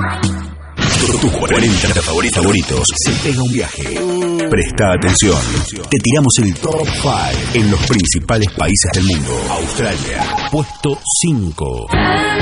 Tus 40 favoritos. Se pega un viaje. Presta atención. Te tiramos el top 5 en los principales países del mundo. Australia, puesto 5.